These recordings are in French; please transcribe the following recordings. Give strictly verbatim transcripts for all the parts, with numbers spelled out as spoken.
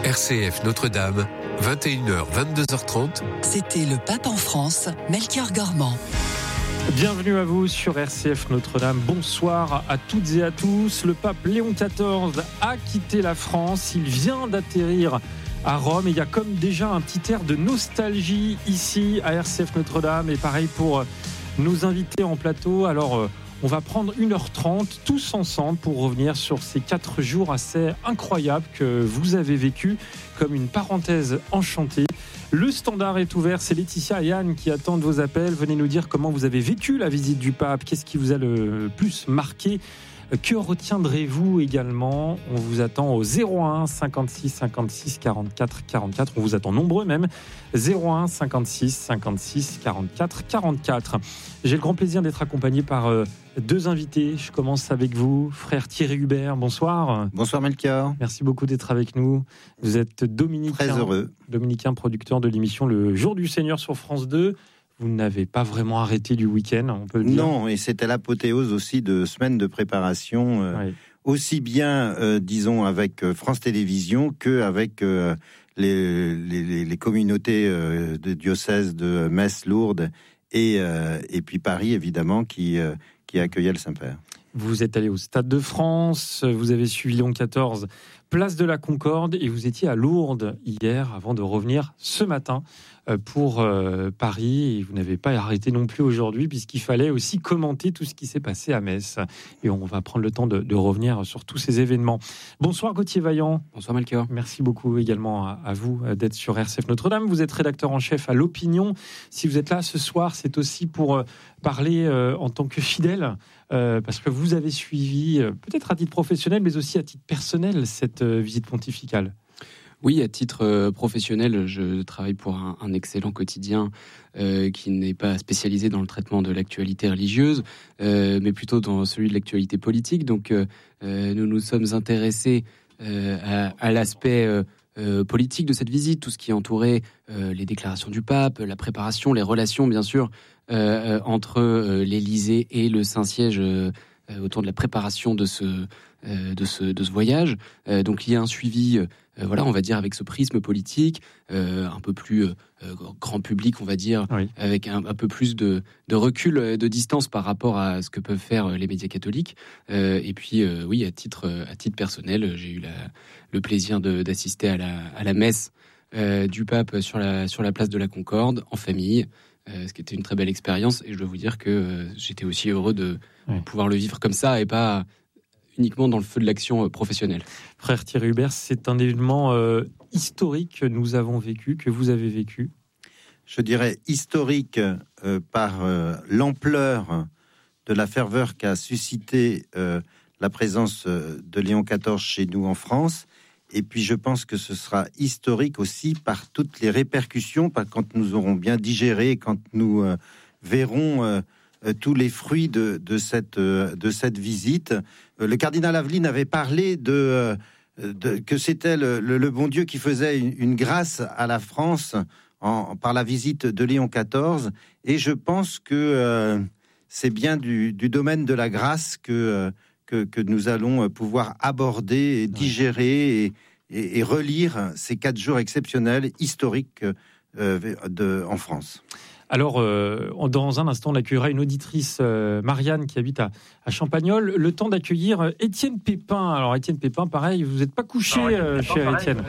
R C F Notre-Dame, vingt et une heures, vingt-deux heures trente. C'était le pape en France, Melchior Gormand. Bienvenue à vous sur R C F Notre-Dame. Bonsoir à toutes et à tous. Le pape Léon quatorze a quitté la France. Il vient d'atterrir à Rome. Et il y a comme déjà un petit air de nostalgie ici à R C F Notre-Dame. Et pareil pour nos invités en plateau. Alors, on va prendre une heure trente tous ensemble pour revenir sur ces quatre jours assez incroyables que vous avez vécu comme une parenthèse enchantée. Le standard est ouvert, c'est Laetitia et Anne qui attendent vos appels. Venez nous dire comment vous avez vécu la visite du pape, qu'est-ce qui vous a le plus marqué. Que retiendrez-vous également? On vous attend au zéro un cinquante-six cinquante-six quarante-quatre quarante-quatre. On vous attend nombreux même. zéro un cinquante-six cinquante-six quarante-quatre quarante-quatre. J'ai le grand plaisir d'être accompagné par euh, deux invités. Je commence avec vous, frère Thierry Hubert. Bonsoir. Bonsoir Melchior. Merci beaucoup d'être avec nous. Vous êtes dominicain. Très heureux. Dominicain, producteur de l'émission Le Jour du Seigneur sur France deux. Vous n'avez pas vraiment arrêté du week-end, on peut le dire. Non, et c'était l'apothéose aussi de semaines de préparation, euh, oui. aussi bien, euh, disons, avec France Télévisions qu'avec euh, les, les, les communautés euh, de diocèse de Metz, Lourdes et, euh, et puis Paris, évidemment, qui, euh, qui accueillait le Saint-Père. Vous êtes allé au Stade de France, vous avez suivi Léon quatorze, place de la Concorde, et vous étiez à Lourdes hier avant de revenir ce matin pour euh, Paris. Et vous n'avez pas arrêté non plus aujourd'hui puisqu'il fallait aussi commenter tout ce qui s'est passé à Metz. Et on va prendre le temps de, de revenir sur tous ces événements. Bonsoir Gauthier Vaillant. Bonsoir Melchior. Merci beaucoup également à, à vous d'être sur R C F Notre-Dame. Vous êtes rédacteur en chef à l'Opinion. Si vous êtes là ce soir, c'est aussi pour euh, parler euh, en tant que fidèle, euh, parce que vous avez suivi, euh, peut-être à titre professionnel, mais aussi à titre personnel, cette euh, visite pontificale. Oui, à titre euh, professionnel, je travaille pour un, un excellent quotidien euh, qui n'est pas spécialisé dans le traitement de l'actualité religieuse, euh, mais plutôt dans celui de l'actualité politique. Donc, euh, nous nous sommes intéressés euh, à, à l'aspect euh, euh, politique de cette visite, tout ce qui entourait euh, les déclarations du pape, la préparation, les relations, bien sûr, euh, entre euh, l'Élysée et le Saint-Siège euh, autour de la préparation de ce, euh, de ce, de ce voyage. Euh, donc, il y a un suivi... Euh, Euh, voilà, on va dire avec ce prisme politique, euh, un peu plus euh, grand public, on va dire, oui. avec un, un peu plus de, de recul, de distance par rapport à ce que peuvent faire les médias catholiques. Euh, et puis, euh, oui, à titre, à titre personnel, j'ai eu la, le plaisir de, d'assister à la, à la messe euh, du pape sur la, sur la place de la Concorde, en famille, euh, ce qui était une très belle expérience. Et je dois vous dire que euh, j'étais aussi heureux de oui. pouvoir le vivre comme ça et pas... uniquement dans le feu de l'action professionnelle. Frère Thierry Hubert, c'est un événement euh, historique que nous avons vécu, que vous avez vécu. Je dirais historique euh, par euh, l'ampleur de la ferveur qu'a suscité euh, la présence de Léon quatorze chez nous en France. Et puis je pense que ce sera historique aussi par toutes les répercussions, par quand nous aurons bien digéré, quand nous euh, verrons... Euh, tous les fruits de, de, cette, de cette visite. Le cardinal Aveline avait parlé de, de, que c'était le, le, le bon Dieu qui faisait une, une grâce à la France en, par la visite de Léon quatorze. Et je pense que euh, c'est bien du, du domaine de la grâce que, que, que nous allons pouvoir aborder et digérer et, et, et relire ces quatre jours exceptionnels, historiques euh, de, en France. Alors, euh, dans un instant, on accueillera une auditrice, euh, Marianne, qui habite à, à Champagnole. Le temps d'accueillir Étienne Pépin. Alors, Étienne Pépin, pareil, vous n'êtes pas couché, euh, cher Étienne.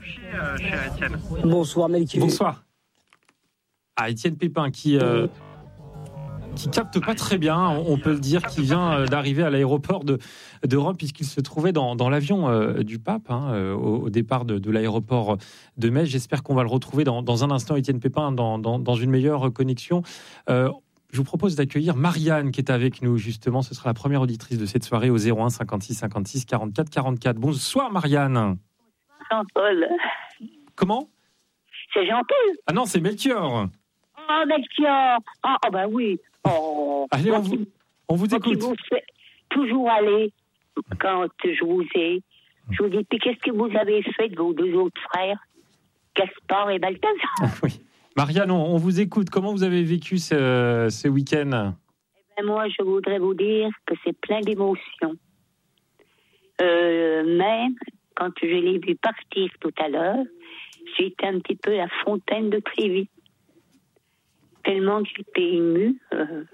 Bonsoir, Melchior. Bonsoir. Ah, Étienne Pépin, qui... Euh, qui capte pas très bien, on peut le dire, qui vient d'arriver à l'aéroport de, de Rome, puisqu'il se trouvait dans, dans l'avion euh, du pape, hein, euh, au, au départ de, de l'aéroport de Metz. J'espère qu'on va le retrouver dans, dans un instant, Étienne Pépin, dans, dans, dans une meilleure connexion. Euh, je vous propose d'accueillir Marianne, qui est avec nous, justement. Ce sera la première auditrice de cette soirée au zéro un cinquante-six cinquante-six quarante-quatre quarante-quatre. Bonsoir, Marianne. Jean-Paul. Comment? C'est Jean-Paul. Ah non, c'est Melchior. Oh, Melchior. Ah, oh, bah oui. Oh, allez, on vous, on vous écoute. Vous fait toujours aller quand je vous ai. Je vous dis, puis qu'est-ce que vous avez fait de vos deux autres frères, Gaspard et Balthazar? Oui. Marianne, on, on vous écoute. Comment vous avez vécu ce, ce week-end? Eh ben moi, je voudrais vous dire que c'est plein d'émotions. Euh, mais quand je l'ai vu partir tout à l'heure, c'était un petit peu la fontaine de Trévi. Tellement que j'étais émue. Euh,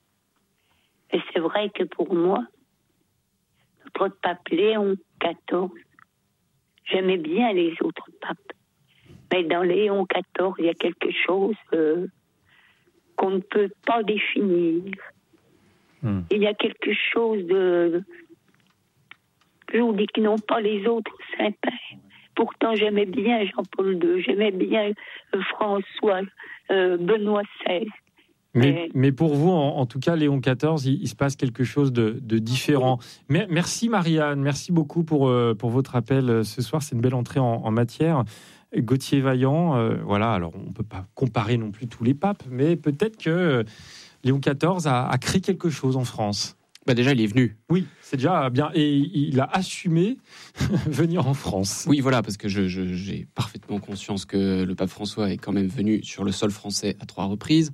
et c'est vrai que pour moi, notre pape Léon quatorze, j'aimais bien les autres papes. Mais dans Léon quatorze, il y a quelque chose euh, qu'on ne peut pas définir. Hmm. Il y a quelque chose de... Je vous dis qu'ils n'ont pas les autres saints-pères. Pourtant, j'aimais bien Jean-Paul deux, j'aimais bien euh, François, euh, Benoît seize. Mais, mais pour vous, en, en tout cas, Léon quatorze, il, il se passe quelque chose de, de différent. Mais, merci Marianne, merci beaucoup pour, euh, pour votre appel ce soir. C'est une belle entrée en, en matière. Gauthier Vaillant, euh, voilà, alors on ne peut pas comparer non plus tous les papes, mais peut-être que euh, Léon quatorze a, a créé quelque chose en France. Bah déjà, il est venu. Oui, c'est déjà bien. Et il a assumé venir en France. Oui, voilà, parce que je, je, j'ai parfaitement conscience que le pape François est quand même venu sur le sol français à trois reprises.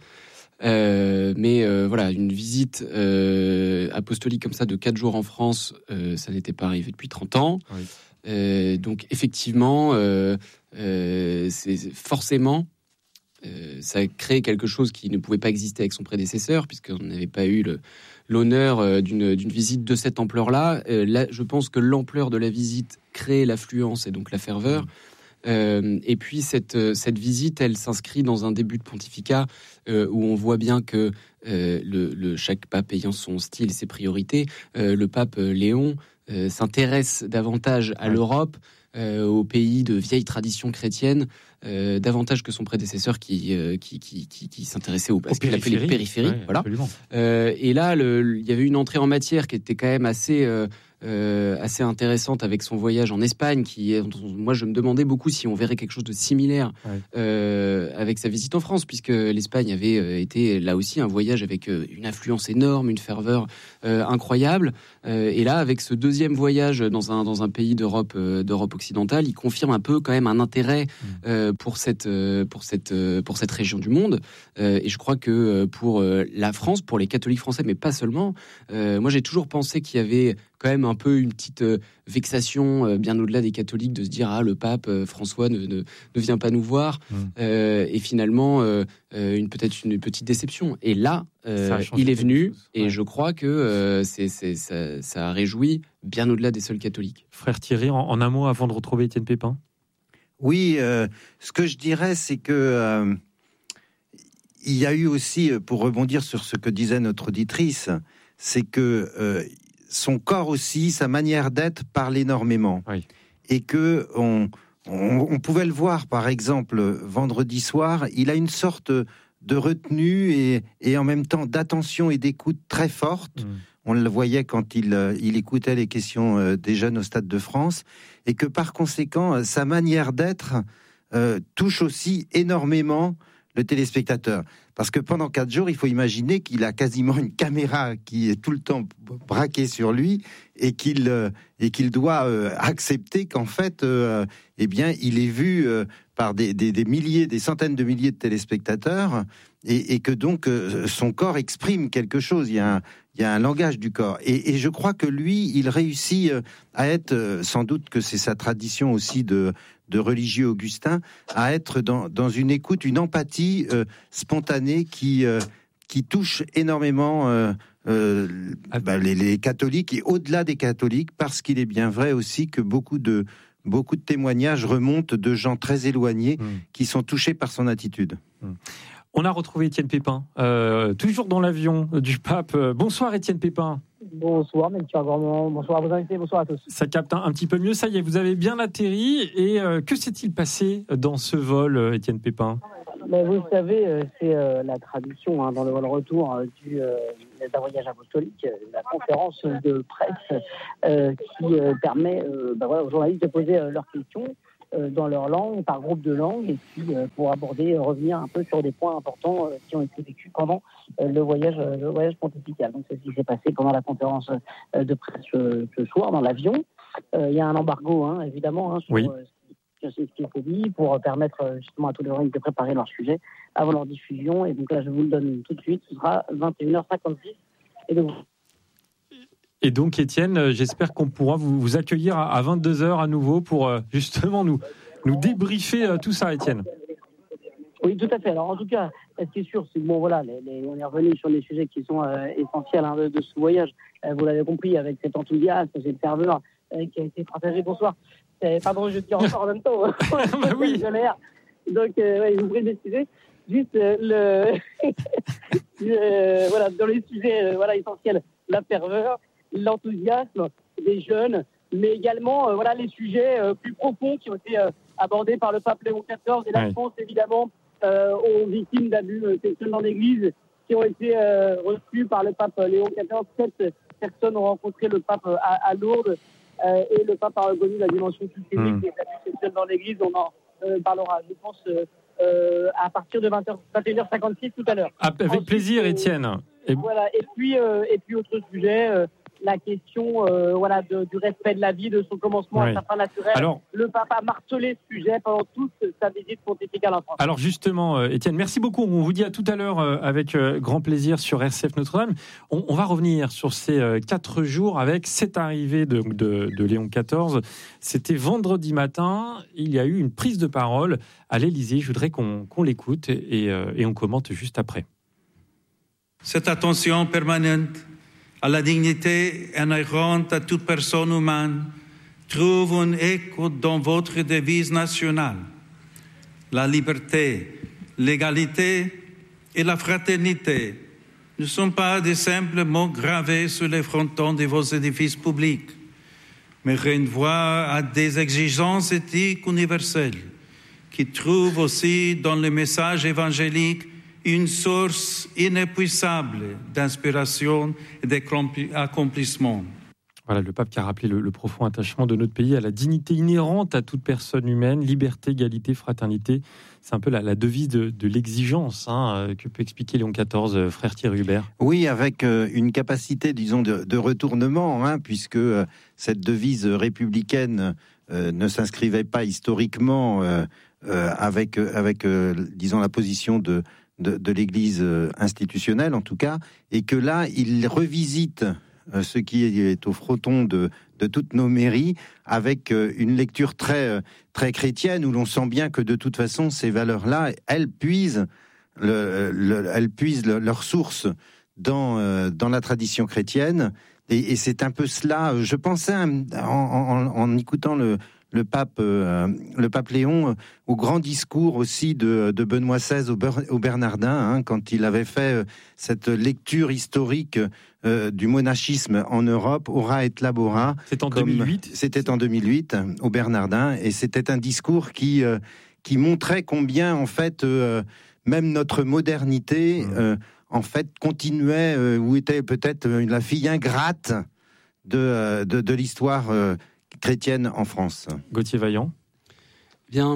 Euh, mais euh, voilà, une visite euh, apostolique comme ça de quatre jours en France, euh, ça n'était pas arrivé depuis trente ans. Oui. Euh, donc effectivement, euh, euh, c'est forcément... Euh, ça a créé quelque chose qui ne pouvait pas exister avec son prédécesseur, puisqu'on n'avait pas eu le, l'honneur euh, d'une, d'une visite de cette ampleur-là. Euh, là, je pense que l'ampleur de la visite crée l'affluence et donc la ferveur. Euh, et puis cette, cette visite, elle s'inscrit dans un début de pontificat euh, où on voit bien que euh, le, le, chaque pape ayant son style et ses priorités, euh, le pape Léon euh, s'intéresse davantage à l'Europe, euh, aux pays de vieille tradition chrétienne, euh, davantage que son prédécesseur qui, euh, qui, qui, qui, qui s'intéressait aux, à ce qu'il appelait les périphéries. Ouais, voilà. Euh, et là, le, il y avait une entrée en matière qui était quand même assez... Euh, Euh, assez intéressante avec son voyage en Espagne, qui est, moi je me demandais beaucoup si on verrait quelque chose de similaire ouais. euh, avec sa visite en France, puisque l'Espagne avait euh, été là aussi un voyage avec euh, une influence énorme, une ferveur euh, incroyable, euh, et là avec ce deuxième voyage dans un, dans un pays d'Europe, euh, d'Europe occidentale, il confirme un peu quand même un intérêt euh, pour, cette, euh, pour, cette, euh, pour cette région du monde, euh, et je crois que pour euh, la France, pour les catholiques français, mais pas seulement, euh, moi j'ai toujours pensé qu'il y avait quand même un peu une petite euh, vexation euh, bien au-delà des catholiques de se dire ah le pape euh, François ne, ne, ne vient pas nous voir mmh. euh, et finalement euh, euh, une peut-être une petite déception et là euh, il est venu et ouais. je crois que euh, c'est, c'est, ça, ça a réjoui bien au-delà des seuls catholiques. Frère Thierry, en, en un mot avant de retrouver Étienne Pépin. Oui, euh, ce que je dirais c'est que euh, il y a eu aussi, pour rebondir sur ce que disait notre auditrice, c'est que euh, son corps aussi, sa manière d'être parle énormément. Oui. Et que on, on, on pouvait le voir, par exemple, vendredi soir, il a une sorte de retenue et, et en même temps d'attention et d'écoute très forte. Mmh. On le voyait quand il, il écoutait les questions des jeunes au Stade de France. Et que par conséquent, sa manière d'être euh, touche aussi énormément le téléspectateur. Parce que pendant quatre jours, il faut imaginer qu'il a quasiment une caméra qui est tout le temps braquée sur lui et qu'il, euh, et qu'il doit euh, accepter qu'en fait, euh, eh bien, il est vu euh, par des, des, des milliers, des centaines de milliers de téléspectateurs et, et que donc euh, son corps exprime quelque chose. Il y a un, il y a un langage du corps. Et, et je crois que lui, il réussit à être, sans doute que c'est sa tradition aussi de... de religieux augustin, à être dans, dans une écoute, une empathie euh, spontanée qui, euh, qui touche énormément euh, euh, bah, les, les catholiques et au-delà des catholiques, parce qu'il est bien vrai aussi que beaucoup de, beaucoup de témoignages remontent de gens très éloignés mmh. qui sont touchés par son attitude. Mmh. On a retrouvé Étienne Pépin, euh, toujours dans l'avion du pape. Bonsoir Étienne Pépin. Bonsoir, Melchior Gormand. Bonsoir à vos invités, bonsoir à tous. Ça capte un, un petit peu mieux, ça y est, vous avez bien atterri. Et euh, que s'est-il passé dans ce vol, euh, Étienne Pépin ? Mais vous le savez, euh, c'est euh, la tradition hein, dans le vol retour euh, du, euh, d'un voyage apostolique, euh, la conférence de presse euh, qui euh, permet euh, bah, voilà, aux journalistes de poser euh, leurs questions euh, dans leur langue, par groupe de langues, et puis euh, pour aborder, euh, revenir un peu sur des points importants euh, qui ont été vécus pendant euh, le voyage, euh, le voyage pontifical. Donc c'est ce qui s'est passé pendant la conférence euh, de presse euh, ce soir dans l'avion. Euh, il y a un embargo, hein, évidemment, hein, sur oui. euh, ce qui est dit pour permettre justement à tous les journalistes de préparer leur sujet avant leur diffusion. Et donc là, je vous le donne tout de suite. Ce sera vingt et une heures cinquante-six. Et donc... Et donc, Étienne, j'espère qu'on pourra vous, vous accueillir à vingt-deux heures à nouveau pour justement nous, nous débriefer tout ça, Étienne. Oui, tout à fait. Alors, en tout cas, ce qui est sûr, c'est que bon, voilà, les, les, on est revenu sur des sujets qui sont euh, essentiels hein, de, de ce voyage. Euh, vous l'avez compris, avec cet enthousiasme, cette ferveur euh, qui a été partagée. Bonsoir. Euh, pardon, je tire encore en même temps. Bah oui. Donc, euh, ouais, je vous prie d'excuser. Juste euh, le, euh, voilà, dans les sujets euh, voilà essentiels, la ferveur, l'enthousiasme des jeunes, mais également euh, voilà les sujets euh, plus profonds qui ont été euh, abordés par le pape Léon quatorze et la oui. France évidemment euh, aux victimes d'abus euh, sexuels dans l'Église qui ont été euh, reçues par le pape Léon quatorze. Sept personnes ont rencontré le pape à, à Lourdes euh, et le pape a reconnu la dimension systémique mmh. des abus sexuels dans l'Église. On en euh, parlera, je pense. Euh, Euh, à partir de vingt heures, vingt et une heures cinquante-six tout à l'heure. Ah, avec Ensuite, plaisir, Étienne. Et... Voilà. Et puis, euh, et puis autre sujet, euh, la question, euh, voilà, de, du respect de la vie, de son commencement oui. à sa fin naturelle. Alors, le pape a martelé ce sujet pendant toute sa visite pontificale en France. Alors justement, euh, Étienne, merci beaucoup. On vous dit à tout à l'heure euh, avec euh, grand plaisir sur R C F Notre-Dame. On, on va revenir sur ces euh, quatre jours avec cette arrivée de, de, de Léon quatorze. C'était vendredi matin. Il y a eu une prise de parole à l'Élysée. Je voudrais qu'on, qu'on l'écoute et, euh, et on commente juste après. Cette attention permanente à la dignité inhérente à toute personne humaine trouve un écho dans votre devise nationale. La liberté, l'égalité et la fraternité ne sont pas des simples mots gravés sur les frontons de vos édifices publics, mais renvoient à des exigences éthiques universelles qui trouvent aussi dans le message évangélique une source inépuisable d'inspiration et d'accomplissement. Voilà, le pape qui a rappelé le, le profond attachement de notre pays à la dignité inhérente à toute personne humaine, liberté, égalité, fraternité. C'est un peu la, la devise de, de l'exigence hein, que peut expliquer Léon quatorze, frère Thierry Hubert. Oui, avec euh, une capacité, disons, de, de retournement, hein, puisque euh, cette devise républicaine euh, ne s'inscrivait pas historiquement euh, euh, avec, avec euh, disons, la position de De, de l'Église institutionnelle en tout cas, et que là il revisite ce qui est au fronton de, de toutes nos mairies avec une lecture très, très chrétienne où l'on sent bien que de toute façon ces valeurs-là, elles puisent, le, le, elles puisent le, leur source dans, dans la tradition chrétienne, et, et c'est un peu cela, je pensais en, en, en écoutant le Le pape, euh, le pape Léon, euh, au grand discours aussi de, de Benoît seize au, Ber, au Bernardin, hein, quand il avait fait euh, cette lecture historique euh, du monachisme en Europe, Ora et Labora. C'était en comme, deux mille huit. C'était en deux mille huit au Bernardin, et c'était un discours qui euh, qui montrait combien en fait euh, même notre modernité mmh. euh, en fait continuait euh, ou était peut-être la fille ingrate de de, de l'histoire. Euh, chrétienne en France. Gauthier Vaillant. Bien,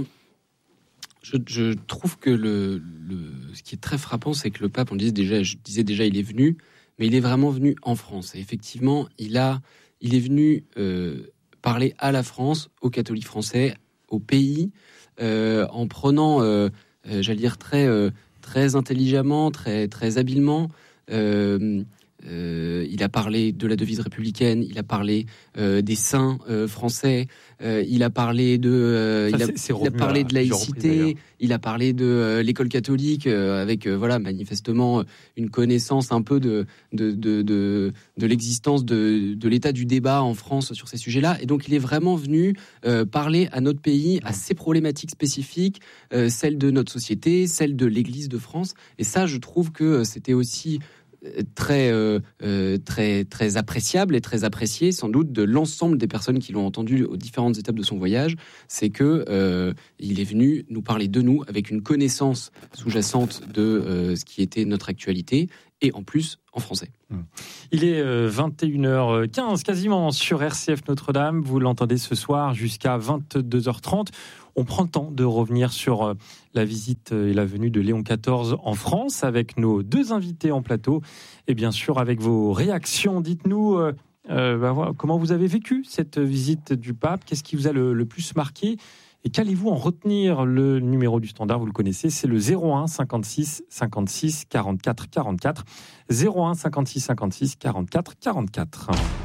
je, je trouve que le, le, ce qui est très frappant, c'est que le pape, on disait déjà, je disais déjà, il est venu, mais il est vraiment venu en France. Et effectivement, il a, il est venu euh, parler à la France, aux catholiques français, au pays, euh, en prenant, euh, euh, j'allais dire très, euh, très intelligemment, très, très habilement. Euh, Euh, il a parlé de la devise républicaine, il a parlé euh, des saints euh, français, euh, il a parlé de, euh, Ça, il, a, c'est, c'est il a parlé de laïcité, reprises, il a parlé de euh, l'école catholique euh, avec euh, voilà manifestement une connaissance un peu de de de de, de l'existence de de l'état du débat en France sur ces sujets-là, et donc il est vraiment venu euh, parler à notre pays, à ses problématiques spécifiques, euh, celles de notre société, celles de l'Église de France, et ça je trouve que c'était aussi très euh, euh, très très appréciable et très apprécié sans doute de l'ensemble des personnes qui l'ont entendu aux différentes étapes de son voyage, c'est que euh, il est venu nous parler de nous avec une connaissance sous-jacente de euh, ce qui était notre actualité, et en plus en français. Il est euh, vingt et une heures quinze quasiment sur R C F Notre-Dame, vous l'entendez ce soir jusqu'à vingt-deux heures trente. On prend le temps de revenir sur la visite et la venue de Léon quatorze en France avec nos deux invités en plateau et bien sûr avec vos réactions. Dites-nous euh, euh, bah voilà, comment vous avez vécu cette visite du pape, qu'est-ce qui vous a le, le plus marqué et qu'allez-vous en retenir? Le numéro du standard, vous le connaissez, c'est le zéro un cinquante-six cinquante-six quarante-quatre quarante-quatre, zéro un cinquante-six cinquante-six quarante-quatre quarante-quatre.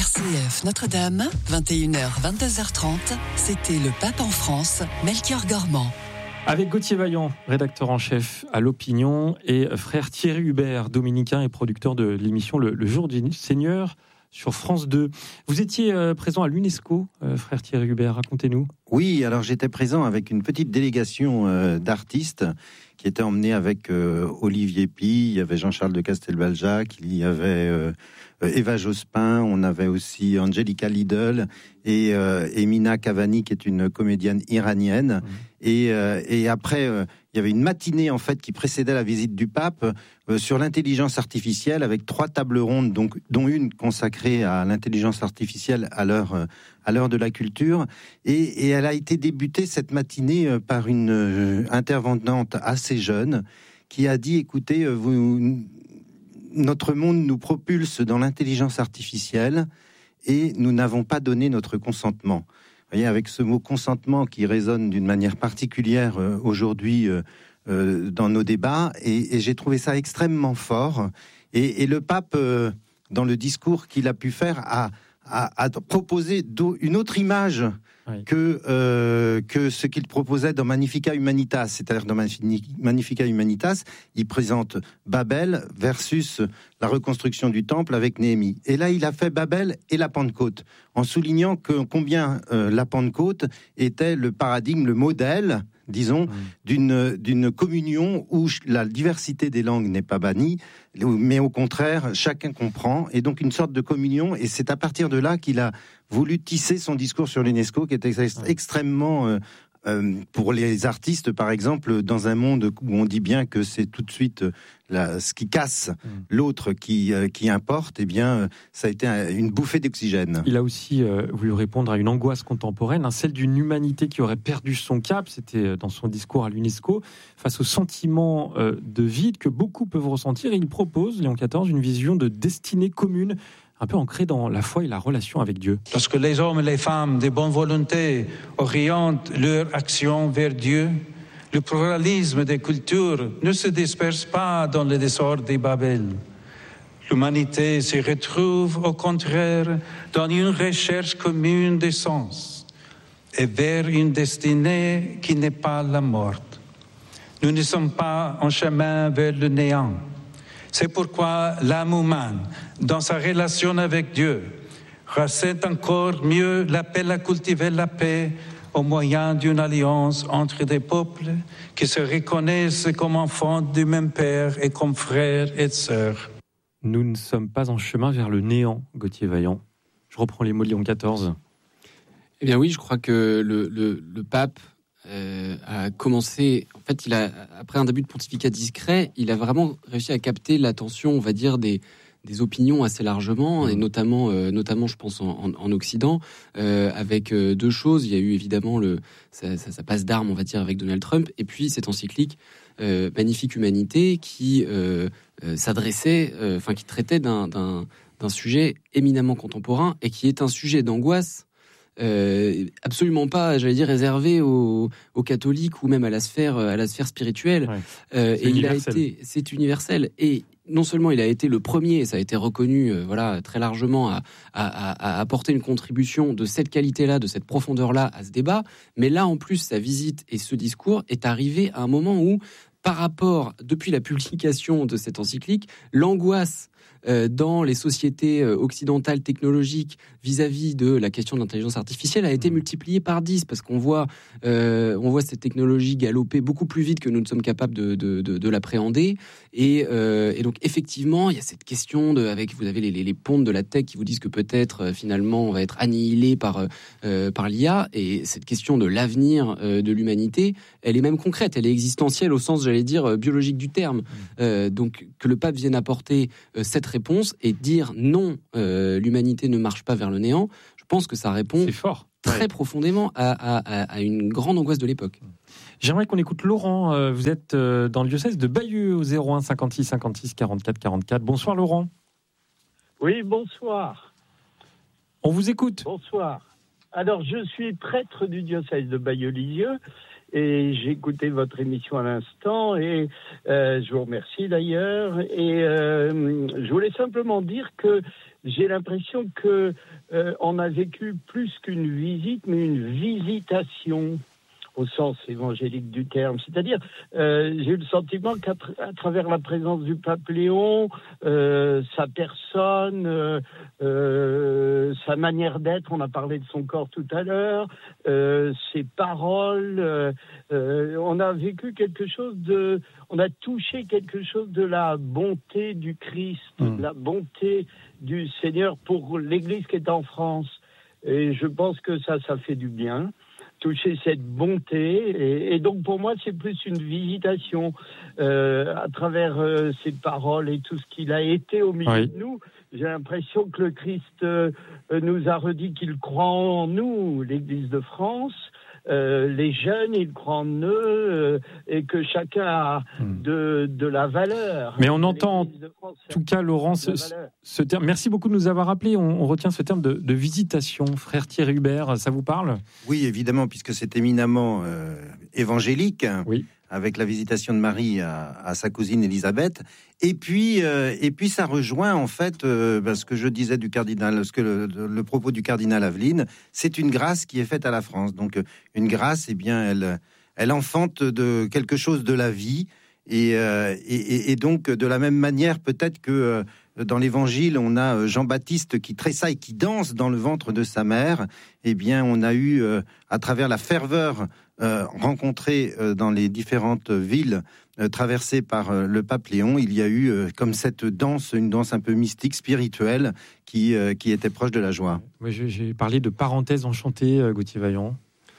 C F Notre-Dame, vingt et une heures, vingt-deux heures trente, c'était le Pape en France, Melchior Gormand. Avec Gauthier Vaillant, rédacteur en chef à l'Opinion, et frère Thierry Hubert, dominicain et producteur de l'émission Le, le Jour du Seigneur sur France deux. Vous étiez euh, présent à l'UNESCO, euh, frère Thierry Hubert, racontez-nous. Oui, alors j'étais présent avec une petite délégation euh, d'artistes qui était emmenée avec euh, Olivier Py, il y avait Jean-Charles de Castelbaljac, il y avait euh, Eva Jospin, on avait aussi Angelica Lidl et, euh, et Mina Cavani qui est une comédienne iranienne. Mmh. Et, euh, et après, euh, il y avait une matinée en fait qui précédait la visite du pape euh, sur l'intelligence artificielle avec trois tables rondes, donc, dont une consacrée à l'intelligence artificielle à l'heure, euh, à l'heure de la culture. Et, et elle a été débutée cette matinée euh, par une euh, intervenante assez jeune qui a dit, écoutez, euh, vous, notre monde nous propulse dans l'intelligence artificielle et nous n'avons pas donné notre consentement. Vous voyez, avec ce mot consentement qui résonne d'une manière particulière euh, aujourd'hui euh, euh, dans nos débats, et, et j'ai trouvé ça extrêmement fort. Et, et le pape, euh, dans le discours qu'il a pu faire, a, a, a proposé une autre image oui. que, euh, que ce qu'il proposait dans Magnificat Humanitas. C'est-à-dire dans Magnificat Humanitas, il présente Babel versus la reconstruction du temple avec Néhémie. Et là, il a fait Babel et la Pentecôte, en soulignant que combien euh, la Pentecôte était le paradigme, le modèle, disons, mmh. d'une, d'une communion où la diversité des langues n'est pas bannie, mais au contraire, chacun comprend, et donc une sorte de communion, et c'est à partir de là qu'il a voulu tisser son discours sur l'UNESCO, qui était ex- extrêmement... Euh, Euh, pour les artistes, par exemple, dans un monde où on dit bien que c'est tout de suite la, ce qui casse mmh. l'autre qui, euh, qui importe, eh bien, ça a été un, une bouffée d'oxygène. Il a aussi euh, voulu répondre à une angoisse contemporaine, hein, celle d'une humanité qui aurait perdu son cap, c'était dans son discours à l'UNESCO, face au sentiment euh, de vide que beaucoup peuvent ressentir. Et il propose, Léon quatorze, une vision de destinée commune, un peu ancré dans la foi et la relation avec Dieu. Lorsque les hommes et les femmes de bonne volonté orientent leur action vers Dieu, le pluralisme des cultures ne se disperse pas dans le désordre de Babel. L'humanité se retrouve au contraire dans une recherche commune de sens et vers une destinée qui n'est pas la mort. Nous ne sommes pas en chemin vers le néant. C'est pourquoi l'âme humaine, dans sa relation avec Dieu, recette encore mieux l'appel à cultiver la paix au moyen d'une alliance entre des peuples qui se reconnaissent comme enfants du même Père et comme frères et sœurs. Nous ne sommes pas en chemin vers le néant, Gauthier Vaillant. Je reprends les mots de Léon quatorze. Eh bien oui, je crois que le, le, le pape Euh, a commencé, en fait, il a, après un début de pontificat discret, il a vraiment réussi à capter l'attention, on va dire, des, des opinions assez largement, et notamment, euh, notamment je pense, en, en, en Occident, euh, avec euh, deux choses. Il y a eu évidemment le, sa, sa, sa passe d'armes, on va dire, avec Donald Trump, et puis cette encyclique euh, Magnifique Humanité qui euh, euh, s'adressait, enfin, euh, qui traitait d'un, d'un, d'un sujet éminemment contemporain, et qui est un sujet d'angoisse Euh, absolument pas, j'allais dire, réservé aux, aux catholiques ou même à la sphère, à la sphère spirituelle. Ouais. Euh, et il a été, c'est universel. Et non seulement il a été le premier, et ça a été reconnu, euh, voilà, très largement, à, à, à apporter une contribution de cette qualité-là, de cette profondeur-là à ce débat. Mais là, en plus, sa visite et ce discours est arrivé à un moment où, par rapport, depuis la publication de cette encyclique, l'angoisse euh, dans les sociétés occidentales technologiques vis-à-vis de la question de l'intelligence artificielle a été multipliée par dix, parce qu'on voit, euh, on voit cette technologie galoper beaucoup plus vite que nous ne sommes capables de, de, de, de l'appréhender. Et, euh, et donc, effectivement, il y a cette question de, avec, vous avez les, les, les pontes de la tech qui vous disent que peut-être, euh, finalement, on va être annihilé par, euh, par l'I A. Et cette question de l'avenir euh, de l'humanité, elle est même concrète, elle est existentielle au sens, j'allais dire, euh, biologique du terme. Euh, donc, que le pape vienne apporter euh, cette réponse et dire non, euh, l'humanité ne marche pas vers le néant, je pense que ça répond c'est fort. très ouais. profondément à, à, à une grande angoisse de l'époque. J'aimerais qu'on écoute Laurent. Vous êtes dans le diocèse de Bayeux au zéro un cinquante-six cinquante-six quarante-quatre quarante-quatre. Bonsoir Laurent. Oui, bonsoir. On vous écoute. Bonsoir. Alors, je suis prêtre du diocèse de Bayeux-Lisieux et j'ai écouté votre émission à l'instant et euh, je vous remercie d'ailleurs. Et euh, je voulais simplement dire que j'ai l'impression que euh, on a vécu plus qu'une visite, mais une visitation au sens évangélique du terme. C'est-à-dire, euh, j'ai eu le sentiment qu'à tra- à travers la présence du pape Léon, euh, sa personne, euh, euh, sa manière d'être, on a parlé de son corps tout à l'heure, euh, ses paroles, euh, euh, on a vécu quelque chose de... On a touché quelque chose de la bonté du Christ, mmh. de la bonté du Seigneur pour l'Église qui est en France. Et je pense que ça, ça fait du bien. Toucher cette bonté, et, et donc pour moi c'est plus une visitation euh, à travers euh, ses paroles et tout ce qu'il a été au milieu oui. de nous. J'ai l'impression que le Christ euh, nous a redit qu'il croit en nous, l'Église de France. Euh, les jeunes, ils croient en eux euh, et que chacun a de, de la valeur. Mais on entend en tout cas, Laurent, ce, ce terme. Merci beaucoup de nous avoir rappelé. On, on retient ce terme de, de visitation. Frère Thierry Hubert, ça vous parle ? Oui, évidemment, puisque c'est éminemment euh, évangélique. Oui. Avec la visitation de Marie à, à sa cousine Élisabeth, et puis euh, et puis ça rejoint en fait euh, ce que je disais du cardinal, ce que le, le propos du cardinal Aveline, c'est une grâce qui est faite à la France. Donc une grâce, eh bien, elle elle enfante de quelque chose de la vie, et euh, et, et donc de la même manière peut-être que euh, dans l'Évangile, on a Jean-Baptiste qui tressaille, qui danse dans le ventre de sa mère. Eh bien, on a eu, euh, à travers la ferveur euh, rencontrée euh, dans les différentes villes euh, traversées par euh, le pape Léon, il y a eu euh, comme cette danse, une danse un peu mystique, spirituelle, qui, euh, qui était proche de la joie. Oui, j'ai parlé de parenthèse enchantée, euh, Gauthier Vaillant.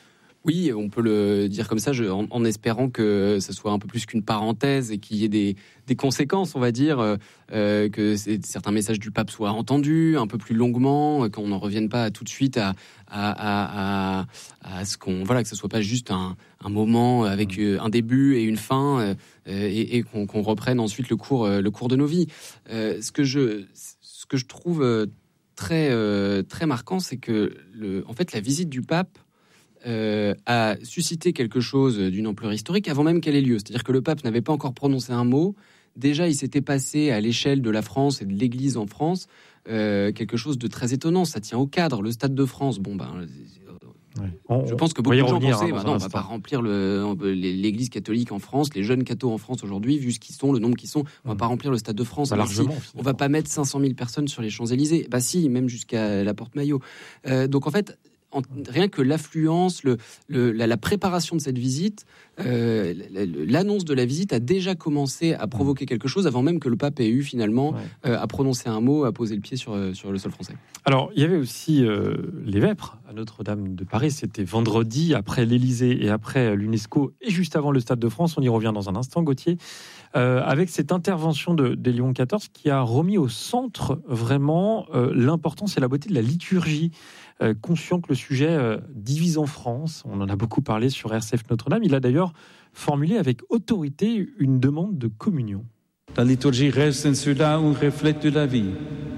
Oui, on peut le dire comme ça, je, en, en espérant que ce soit un peu plus qu'une parenthèse et qu'il y ait des, des conséquences, on va dire, euh, que certains messages du pape soient entendus un peu plus longuement, qu'on n'en revienne pas tout de suite à, à, à, à, à ce qu'on, voilà, que ce soit pas juste un, un moment avec un début et une fin, euh, et, et qu'on, qu'on reprenne ensuite le cours, le cours de nos vies. Euh, ce que je, ce que je trouve très, euh, très marquant, c'est que, le, en fait, la visite du pape Euh, a suscité quelque chose d'une ampleur historique avant même qu'elle ait lieu. C'est-à-dire que le pape n'avait pas encore prononcé un mot. Déjà, il s'était passé à l'échelle de la France et de l'Église en France euh, quelque chose de très étonnant. Ça tient au cadre. Le Stade de France, bon ben, ouais. on, je pense que beaucoup de gens pensaient, bah non, on va pas remplir le, l'Église catholique en France, les jeunes cathos en France aujourd'hui, vu ce qu'ils sont, le nombre qu'ils sont, on va pas remplir le Stade de France. Bah, largement, si, on va pas mettre cinq cent mille personnes sur les Champs-Élysées. Bah si, même jusqu'à la Porte Maillot. Euh, donc en fait, En, rien que l'affluence, le, le, la, la préparation de cette visite, euh, l'annonce de la visite a déjà commencé à provoquer quelque chose avant même que le pape ait eu finalement ouais. euh, à prononcer un mot, à poser le pied sur, sur le sol français. Alors, il y avait aussi euh, les Vêpres à Notre-Dame de Paris. C'était vendredi, après l'Élysée et après l'UNESCO, et juste avant le Stade de France. On y revient dans un instant, Gauthier. Euh, avec cette intervention de, de Léon quatorze qui a remis au centre vraiment euh, l'importance et la beauté de la liturgie, euh, conscient que le sujet euh, divise en France. On en a beaucoup parlé sur R C F Notre-Dame. Il a d'ailleurs formulé avec autorité une demande de communion. La liturgie reste en cela un reflet de la vie.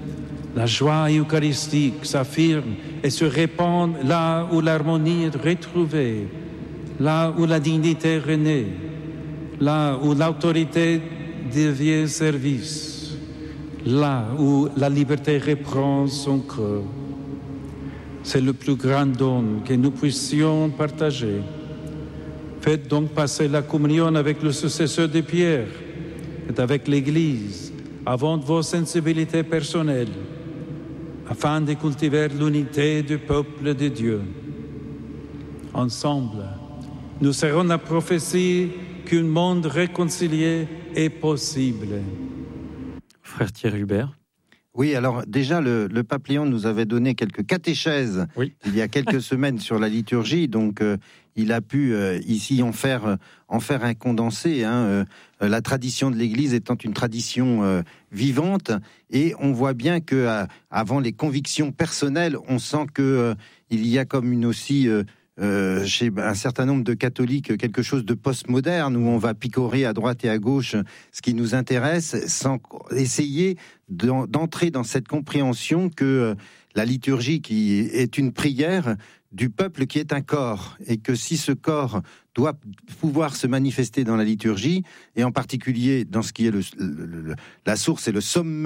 La joie eucharistique s'affirme et se répand là où l'harmonie est retrouvée, là où la dignité renaît, là où l'autorité devient service, là où la liberté reprend son corps. C'est le plus grand don que nous puissions partager. Faites donc passer la communion avec le successeur de Pierre et avec l'Église avant vos sensibilités personnelles, afin de cultiver l'unité du peuple de Dieu. Ensemble, nous serons la prophétie qu'un monde réconcilié est possible. Frère Thierry Hubert. Oui, alors déjà, le, le pape Léon nous avait donné quelques catéchèses oui. il y a quelques semaines sur la liturgie, donc euh, il a pu euh, ici en faire, en faire un condensé, hein, euh, la tradition de l'Église étant une tradition euh, vivante, et on voit bien que euh, avant les convictions personnelles, on sent que euh, il y a comme une aussi... Euh, Euh, chez un certain nombre de catholiques quelque chose de postmoderne où on va picorer à droite et à gauche ce qui nous intéresse sans essayer d'entrer dans cette compréhension que la liturgie qui est une prière du peuple qui est un corps, et que si ce corps doit pouvoir se manifester dans la liturgie, et en particulier dans ce qui est le, le, le, la source et le sommet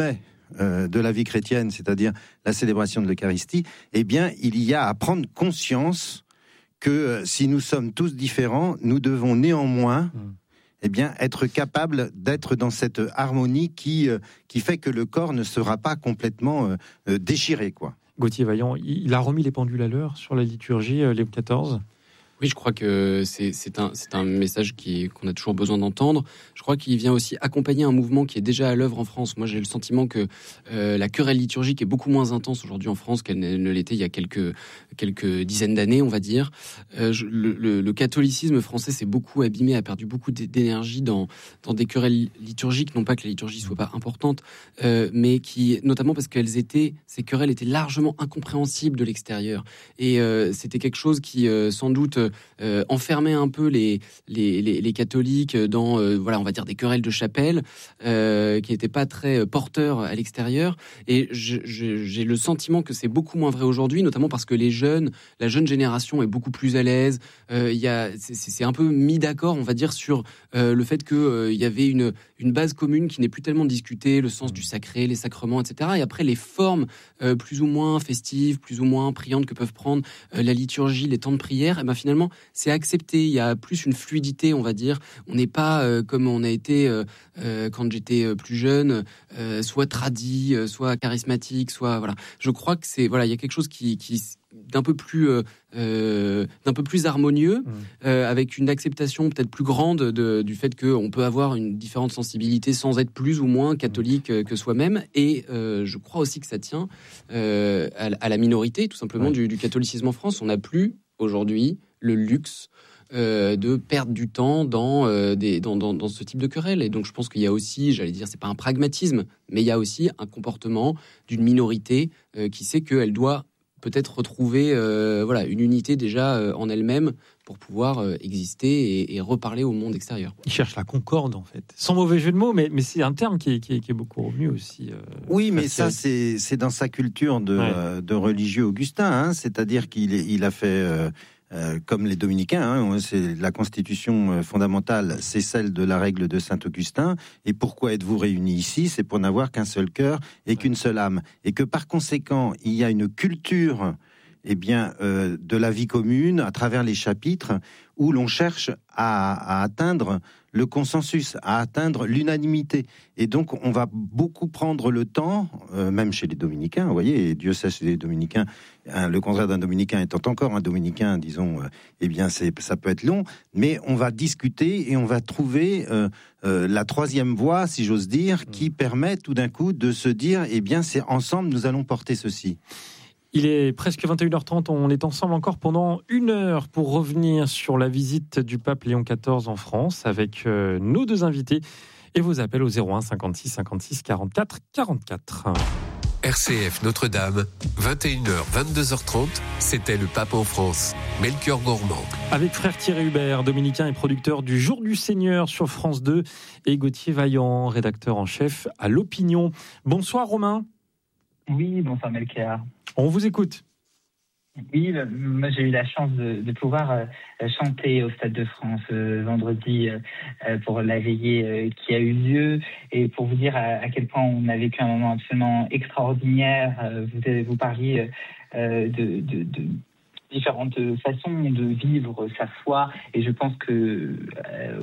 euh, de la vie chrétienne, c'est-à-dire la célébration de l'Eucharistie, eh bien, il y a à prendre conscience que euh, si nous sommes tous différents, nous devons néanmoins mmh. eh bien, être capables d'être dans cette harmonie qui, euh, qui fait que le corps ne sera pas complètement euh, euh, déchiré, quoi. Gauthier Vaillant, il a remis les pendules à l'heure sur la liturgie, euh, Léon quatorze. Oui, je crois que c'est, c'est, un, c'est un message qui, qu'on a toujours besoin d'entendre. Je crois qu'il vient aussi accompagner un mouvement qui est déjà à l'œuvre en France. Moi, j'ai le sentiment que euh, la querelle liturgique est beaucoup moins intense aujourd'hui en France qu'elle ne l'était il y a quelques, quelques dizaines d'années, on va dire. Euh, je, le, le, le catholicisme français s'est beaucoup abîmé, a perdu beaucoup d'énergie dans, dans des querelles liturgiques. Non pas que la liturgie soit pas importante, euh, mais qui, notamment parce qu'elles étaient, ces querelles étaient largement incompréhensibles de l'extérieur. Et euh, c'était quelque chose qui, euh, sans doute, Euh, enfermer un peu les, les, les, les catholiques dans, euh, voilà, on va dire des querelles de chapelle, euh, qui n'étaient pas très porteurs à l'extérieur. Et je, je, j'ai le sentiment que c'est beaucoup moins vrai aujourd'hui, notamment parce que les jeunes, la jeune génération est beaucoup plus à l'aise. Euh, y a, c'est, c'est un peu mis d'accord, on va dire, sur euh, le fait qu'il euh, y avait une, une base commune qui n'est plus tellement discutée, le sens du sacré, les sacrements, et cetera. Et après, les formes euh, plus ou moins festives, plus ou moins priantes que peuvent prendre euh, la liturgie, les temps de prière, et ben finalement, c'est accepté. Il y a plus une fluidité, on va dire. On n'est pas euh, comme on a été euh, euh, quand j'étais plus jeune, euh, soit tradi, euh, soit charismatique, soit voilà. Je crois que c'est voilà, il y a quelque chose qui, qui d'un peu plus euh, euh, d'un peu plus harmonieux, mmh. euh, avec une acceptation peut-être plus grande de, du fait qu'on peut avoir une différente sensibilité sans être plus ou moins catholique mmh. que soi-même. Et euh, je crois aussi que ça tient euh, à, à la minorité, tout simplement, ouais. du, du catholicisme en France. On n'a plus aujourd'hui le luxe euh, de perdre du temps dans, euh, des, dans, dans, dans ce type de querelle. Et donc je pense qu'il y a aussi, j'allais dire, c'est pas un pragmatisme, mais il y a aussi un comportement d'une minorité euh, qui sait qu'elle doit peut-être retrouver euh, voilà, une unité déjà euh, en elle-même pour pouvoir euh, exister et, et reparler au monde extérieur. Il cherche la concorde, en fait. Sans mauvais jeu de mots, mais, mais c'est un terme qui est, qui est, qui est beaucoup revenu aussi. Euh, oui, mais ça, c'est, c'est dans sa culture de, ouais. euh, de religieux augustin, hein, c'est-à-dire qu'il il a fait... Euh, Euh, comme les dominicains, hein, c'est la constitution fondamentale, c'est celle de la règle de Saint-Augustin. Et pourquoi êtes-vous réunis ici ? C'est pour n'avoir qu'un seul cœur et qu'une seule âme. Et que par conséquent, il y a une culture, eh bien, euh, de la vie commune à travers les chapitres où l'on cherche à, à atteindre le consensus, à atteindre l'unanimité. Et donc, on va beaucoup prendre le temps, euh, même chez les dominicains, vous voyez, et Dieu sait chez les dominicains, hein, le contraire d'un dominicain étant encore un dominicain, disons, euh, eh bien, c'est, ça peut être long, mais on va discuter et on va trouver euh, euh, la troisième voie, si j'ose dire, qui permet tout d'un coup de se dire, eh bien, c'est ensemble, nous allons porter ceci. Il est presque vingt et une heures trente, on est ensemble encore pendant une heure pour revenir sur la visite du pape Léon quatorze en France avec euh, nos deux invités et vos appels au zéro un cinquante-six cinquante-six quarante-quatre quarante-quatre. R C F Notre-Dame, vingt et une heures vingt-deux heures trente, c'était le pape en France, Melchior Gormand. Avec frère Thierry Hubert, dominicain et producteur du Jour du Seigneur sur France deux, et Gauthier Vaillant, rédacteur en chef à l'Opinion. Bonsoir Romain. Oui, bonsoir Melchior. On vous écoute. Oui, moi j'ai eu la chance de, de pouvoir euh, chanter au Stade de France euh, vendredi euh, pour la veillée euh, qui a eu lieu, et pour vous dire à, à quel point on a vécu un moment absolument extraordinaire. Euh, vous, vous parliez euh, de, de, de différentes façons de vivre sa foi, et je pense que euh,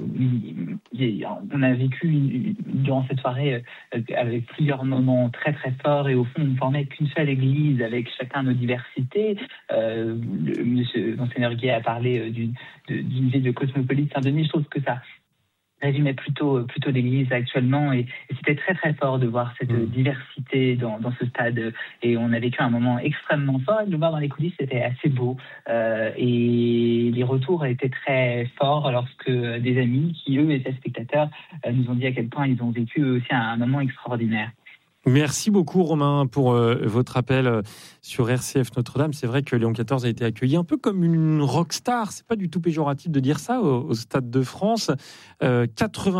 oui, on a vécu une, durant cette soirée euh, avec plusieurs moments très très forts, et au fond on ne formait qu'une seule église avec chacun nos diversités. Euh, le, monsieur Monseigneur Gué a parlé euh, d'une, de, d'une ville de cosmopolite Saint-Denis. Je trouve que ça résumait plutôt plutôt l'Église actuellement, et, et c'était très très fort de voir cette mmh. diversité dans, dans ce stade, et on a vécu un moment extrêmement fort, et de le voir dans les coulisses c'était assez beau, euh, et les retours étaient très forts lorsque des amis qui eux étaient spectateurs euh, nous ont dit à quel point ils ont vécu eux aussi un, un moment extraordinaire. Merci beaucoup Romain pour euh, votre appel euh, sur R C F Notre-Dame. C'est vrai que Léon quatorze a été accueilli un peu comme une rockstar. C'est pas du tout péjoratif de dire ça au, au Stade de France. Euh, quatre-vingts